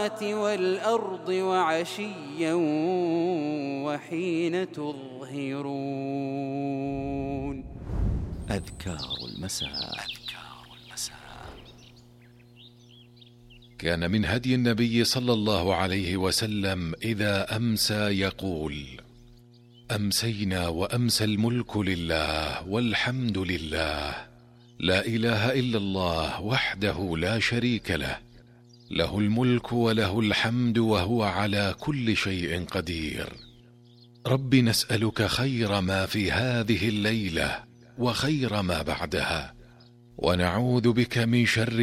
السماوات والأرض وعشيا وحين تظهرون. أذكار المساء. كان من هدي النبي صلى الله عليه وسلم إذا أمسى يقول: أمسينا وأمسى الملك لله والحمد لله، لا إله إلا الله وحده لا شريك له، له الملك وله الحمد وهو على كل شيء قدير. رب نسألك خير ما في هذه الليلة وخير ما بعدها، ونعوذ بك من شر